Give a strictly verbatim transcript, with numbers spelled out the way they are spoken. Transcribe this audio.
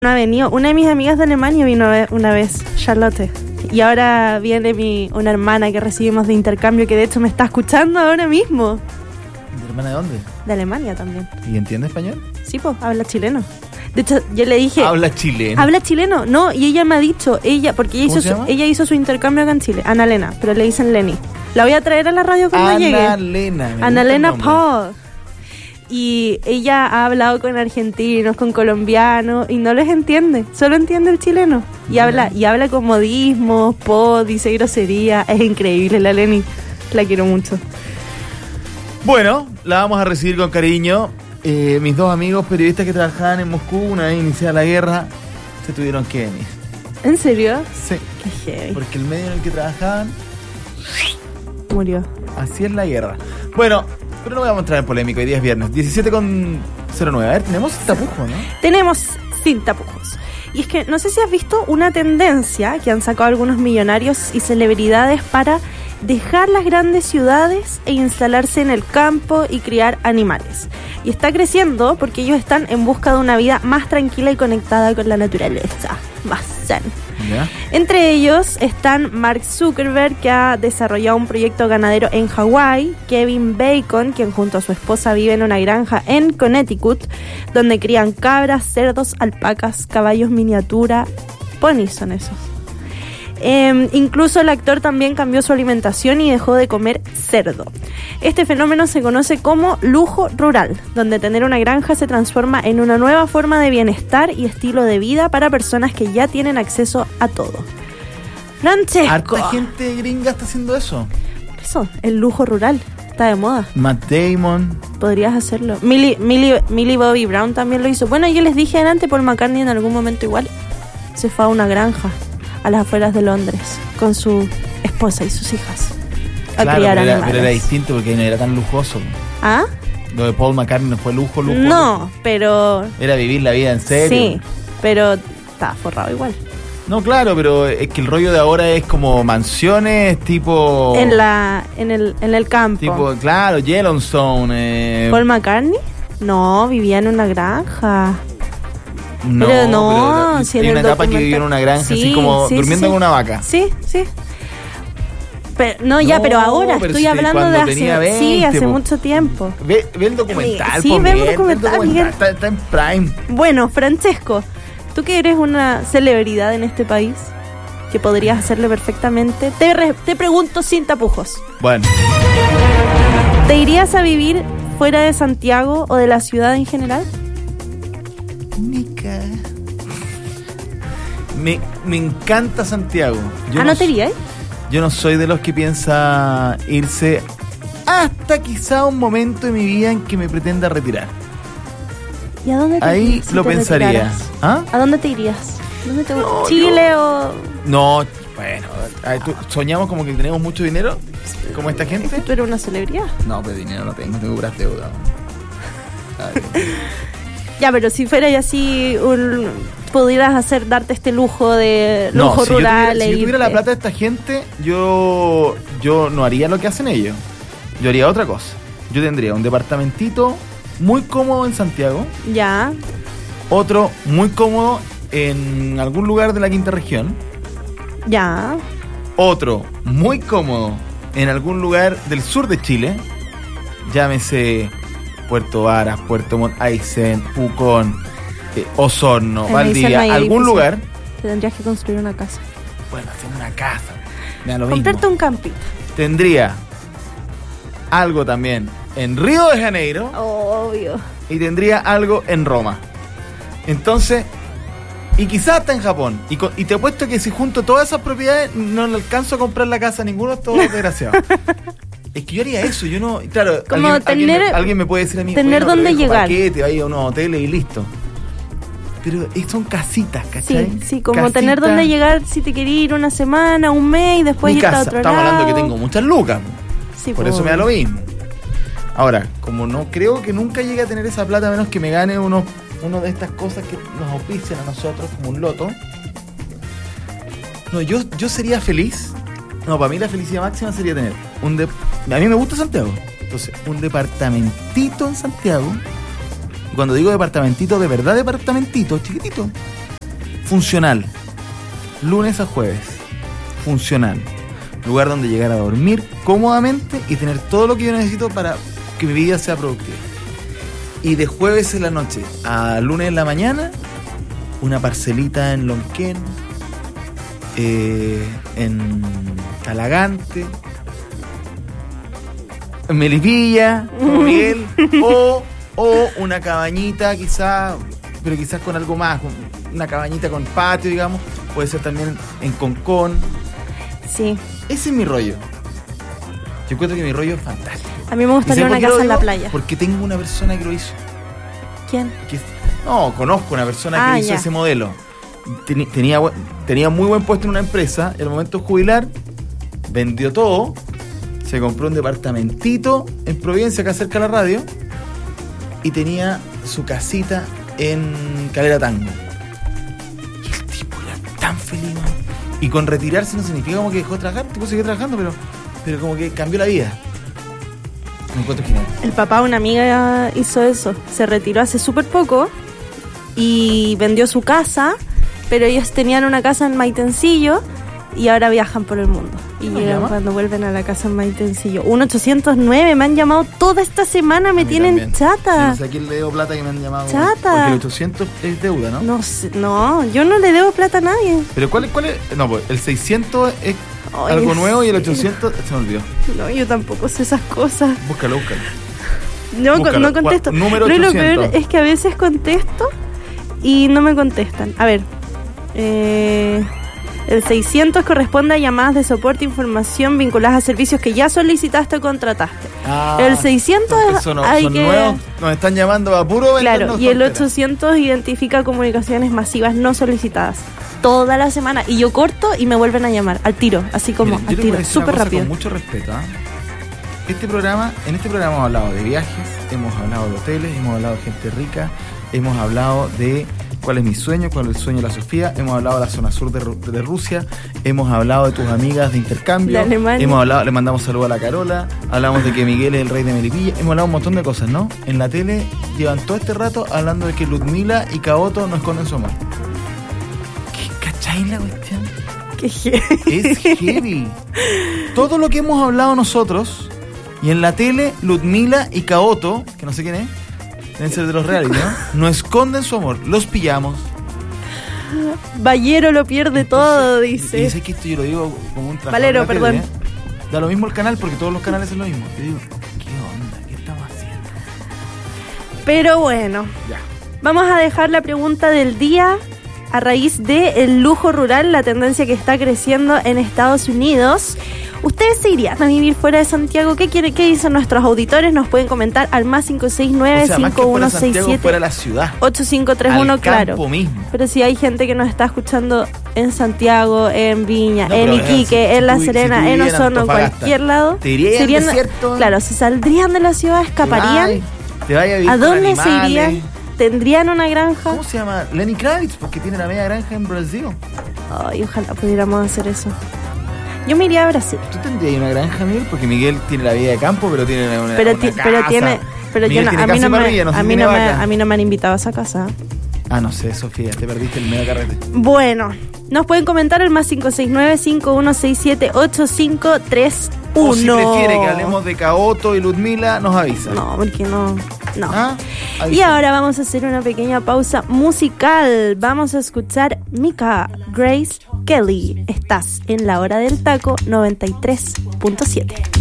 No ha venido. Una de mis amigas de Alemania vino una vez, Charlotte. Y ahora viene mi una hermana que recibimos de intercambio, que de hecho me está escuchando ahora mismo. ¿De hermana de dónde? De Alemania también. ¿Y entiende español? Sí, pues, habla chileno. De hecho, yo le dije... ¿Habla chileno? Habla chileno, no, y ella me ha dicho, ella, porque ella hizo, su, ella hizo su intercambio acá en Chile, Ana Elena, pero le dicen Lenny. La voy a traer a la radio cuando Ana llegue. Ana Elena. Ana Elena Paul. Y ella ha hablado con argentinos, con colombianos, y no les entiende, solo entiende el chileno. Y yeah. habla y habla con modismos, pod, dice grosería. Es increíble la Lenny, la quiero mucho. Bueno, la vamos a recibir con cariño. Eh, mis dos amigos periodistas que trabajaban en Moscú, una vez iniciada la guerra, se tuvieron que venir. ¿En serio? Sí. Qué heavy. Porque el medio en el que trabajaban murió. Así es la guerra. Bueno, pero no vamos a entrar en polémica, hoy día es viernes, diecisiete con cero nueve. A ver, tenemos sin tapujos, ¿no? Tenemos sin tapujos. Y es que no sé si has visto una tendencia que han sacado algunos millonarios y celebridades para dejar las grandes ciudades e instalarse en el campo y criar animales. Y está creciendo porque ellos están en busca de una vida más tranquila y conectada con la naturaleza, más zen. ¿Ya? Entre ellos están Mark Zuckerberg, que ha desarrollado un proyecto ganadero en Hawái, Kevin Bacon, quien junto a su esposa vive en una granja en Connecticut, donde crían cabras, cerdos, alpacas, caballos miniatura, ponis son esos. Eh, incluso el actor también cambió su alimentación y dejó de comer cerdo. Este fenómeno se conoce como lujo rural, donde tener una granja se transforma en una nueva forma de bienestar y estilo de vida para personas que ya tienen acceso a todo. Francesco. Harta gente gringa está haciendo eso. Por eso, el lujo rural está de moda. Matt Damon. Podrías hacerlo. Millie, Millie, Millie Bobby Brown también lo hizo. Bueno, yo les dije antes, Paul McCartney en algún momento igual se fue a una granja a las afueras de Londres con su esposa y sus hijas a claro, criar pero era, animales. Pero era distinto porque no era tan lujoso. ¿Ah? Lo de Paul McCartney no fue lujo, lujo. No, lujo. pero... Era vivir la vida en serio. Sí, pero estaba forrado igual. No, claro, pero es que el rollo de ahora es como mansiones tipo... En la en el, en el campo. Tipo, claro, Yellowstone. Eh... ¿Paul McCartney? No, vivía en una granja. No, pero no, pero si hay en una el etapa que vivió en una granja, sí, así como sí, durmiendo sí. en una vaca. Sí, sí. Pero, no, ya, no, pero ahora pero estoy si hablando de hace, veinte, sí, hace po. mucho tiempo. Ve, ve el documental, sí, po, ve el Miguel, documental, ve el Miguel. Está, está en Prime. Bueno, Francesco, tú que eres una celebridad en este país, que podrías hacerlo perfectamente, te, re, te pregunto sin tapujos. Bueno. ¿Te irías a vivir fuera de Santiago o de la ciudad en general? Nica. Me, me encanta Santiago. Yo ¿Ah, no te irías? Yo no soy de los que piensa irse hasta quizá un momento de mi vida en que me pretenda retirar. ¿Y a dónde te Ahí irías? Si lo te pensaría. retiraras? ¿Ah? ¿A dónde te irías? ¿Dónde te No, ¿Chile yo... o...? No, bueno, ¿tú, soñamos como que tenemos mucho dinero, como esta gente. ¿Tú eres una celebridad? No, pero dinero no tengo, tengo puras deudas. Ya, pero si fuera así, un, pudieras hacer, darte este lujo de lujo no, si rural. Yo tuviera, si yo tuviera la plata de esta gente, yo, yo no haría lo que hacen ellos. Yo haría otra cosa. Yo tendría un departamentito muy cómodo en Santiago. Ya. Otro muy cómodo en algún lugar de la quinta región. Ya. Otro muy cómodo en algún lugar del sur de Chile. Llámese Puerto Varas, Puerto Montt, Aysén, Pucón, eh, Osorno, en Valdivia, algún edificio. Lugar. Te tendrías que construir una casa. Bueno, hacer una casa. Me da lo Comprarte mismo. un campito. Tendría algo también en Río de Janeiro. Obvio. Y tendría algo en Roma. Entonces, y quizás hasta en Japón. Y, con, y te apuesto que si junto todas esas propiedades no le alcanzo a comprar la casa a ninguno de estos desgraciados. Es que yo haría eso, yo no... Claro, como alguien, tener, alguien, me, alguien me puede decir a mí... tener bueno, dónde llegar. ¿Para te vayas a unos hoteles y listo? Pero son casitas, ¿cachai? Sí, sí, como Casita. tener dónde llegar si te querés ir una semana, un mes y después Mi irte casa, a otro estamos lado. hablando que tengo muchas lucas. Sí, por pues. eso me da lo mismo. Ahora, como no creo que nunca llegue a tener esa plata, a menos que me gane uno, uno de estas cosas que nos auspician a nosotros, como un loto. No, yo, yo sería feliz. No, para mí la felicidad máxima sería tener un... De, a mí me gusta Santiago. Entonces, un departamentito en Santiago. Y cuando digo departamentito, de verdad departamentito, chiquitito. funcional. Lunes a jueves. Funcional. Lugar donde llegar a dormir cómodamente y tener todo lo que yo necesito para que mi vida sea productiva. Y de jueves en la noche a lunes en la mañana, una parcelita en Lonquén, eh, en Talagante, en Melipilla, como Miguel, o, o una cabañita quizás, pero quizás con algo más, una cabañita con patio, digamos, puede ser también en Concón. Sí. Ese es mi rollo. Yo encuentro que mi rollo es fantástico. A mí me gustaría una casa en la playa. Porque tengo una persona que lo hizo. ¿Quién? Que, no, conozco una persona ah, que hizo ya. ese modelo. Ten, tenía, tenía muy buen puesto en una empresa. En el momento de jubilar, vendió todo. Se compró un departamentito en Providencia, acá cerca de la radio. Y tenía su casita en Calera Tango. Y el tipo era tan feliz, ¿no? Y con retirarse no significa como que dejó de trabajar. El tipo siguió trabajando, pero, pero como que cambió la vida. Me encuentro genial. El papá de una amiga hizo eso. Se retiró hace súper poco y vendió su casa, pero ellos tenían una casa en Maitencillo y ahora viajan por el mundo. Y llegan cuando vuelven a la casa en Maitencillo. uno ochocientos nueve, me han llamado toda esta semana, me tienen también. chata. No sé a quién le debo plata que me han llamado. Chata. Porque el ochocientos es deuda, ¿no? No sé, no, yo no le debo plata a nadie. Pero ¿cuál es? Cuál es? No, pues el seiscientos es Ay, algo nuevo y el sí. ochocientos se me olvidó. No, yo tampoco sé esas cosas. Búscalo, búscalo. No, Búscalo. no contesto. Número No, y lo ochocientos. peor es que a veces contesto y no me contestan. A ver, eh, el seiscientos corresponde a llamadas de soporte e información vinculadas a servicios que ya solicitaste o contrataste. Ah, el seiscientos eso no, hay son que... nuevos, nos están llamando a puro Claro, vendernos y el tonteras. ochocientos identifica comunicaciones masivas no solicitadas. Toda la semana. Y yo corto y me vuelven a llamar. Al tiro. Así como Miren, al yo le voy a tiro. decir una Súper cosa rápido. con mucho respeto, ¿eh? Este programa, en este programa hemos hablado de viajes, hemos hablado de hoteles, hemos hablado de gente rica, hemos hablado de cuál es mi sueño, cuál es el sueño de la Sofía, hemos hablado de la zona sur de, Ru- de Rusia, hemos hablado de tus amigas de intercambio, De Alemania. hemos hablado, le mandamos saludos a la Carola, hablamos de que Miguel es el rey de Melipilla, hemos hablado un montón de cosas, ¿no? En la tele llevan todo este rato hablando de que Ludmila y Caoto no esconden su amor. ¿Qué cachai la cuestión? Qué heavy. Es heavy. Todo lo que hemos hablado nosotros, y en la tele, Ludmila y Caoto, que no sé quién es, deben ser de los reality, ¿no? No esconden su amor, los pillamos. Ballero lo pierde todo, Y dice. dice que esto yo lo digo como un trabajo. Valero, perdón. Da lo mismo el canal porque todos los canales son lo mismo. Yo digo, ¿qué onda? ¿Qué estamos haciendo? Pero bueno, Ya. vamos a dejar la pregunta del día a raíz del lujo rural, la tendencia que está creciendo en Estados Unidos. ¿Ustedes se irían a vivir fuera de Santiago? ¿Qué quiere, qué dicen nuestros auditores? Nos pueden comentar al más cinco seis nueve, O sea, más que cinco fuera uno de seis Santiago, siete, fuera de la ciudad. ocho cinco tres uno, Al claro. campo mismo. Pero si hay gente que nos está escuchando en Santiago, en Viña, No, en pero, Iquique, si- si en La tú- si Serena, tú en vivías en Osorno, en Antofagasta, cualquier lado. ¿te irías se al irían- desierto? Claro, se saldrían de la ciudad, escaparían. Ay, te vaya a vivir ¿A con dónde se animales. irían? ¿Tendrían una granja? ¿Cómo se llama? Lenny Kravitz, porque tiene la media granja en Brasil. Ay, ojalá pudiéramos hacer eso. Yo me iría a Brasil. ¿Tú tendrías una granja, Miguel? Porque Miguel tiene la vida de campo, pero tiene una, Pero, una ti- casa. pero tiene, pero yo Miguel no, tiene a mí casa no y me, parrilla, no sé a si mí tiene no me, vaca. a mí no me han invitado a esa casa. Ah, no sé, Sofía, te perdiste el medio carrete. Bueno, nos pueden comentar el más cinco seis nueve, cinco uno seis siete, ocho cinco tres uno. O si prefiere que hablemos de Caoto y Ludmila, nos avisa. No, porque no. No. ¿Ah? Y Avisa. ahora vamos a hacer una pequeña pausa musical. Vamos a escuchar Mika Grace Kelly. Estás en la hora del taco noventa y tres punto siete.